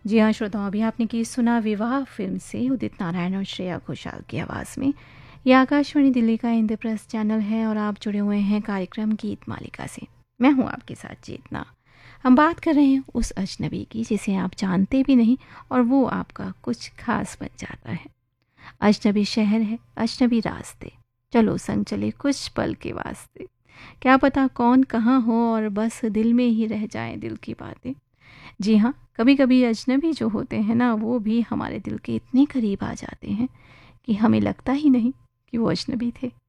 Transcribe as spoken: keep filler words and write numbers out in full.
जी हाँ श्रोताओं, अभी आपने की सुना विवाह फिल्म से उदित नारायण और श्रेया घोषाल की आवाज़ में। यह आकाशवाणी दिल्ली का इंद्रप्रस्थ चैनल है और आप जुड़े हुए हैं कार्यक्रम गीत मालिका से। मैं हूँ आपके साथ चेतना। हम बात कर रहे हैं उस अजनबी की जिसे आप जानते भी नहीं और वो आपका कुछ खास बन जाता है। अजनबी शहर है, अजनबी रास्ते, चलो संग चले कुछ पल के वास्ते। क्या पता कौन कहाँ हो और बस दिल में ही रह जाए दिल की बातें। जी हाँ, कभी कभी अजनबी जो होते हैं ना, वो भी हमारे दिल के इतने करीब आ जाते हैं कि हमें लगता ही नहीं कि वो अजनबी थे।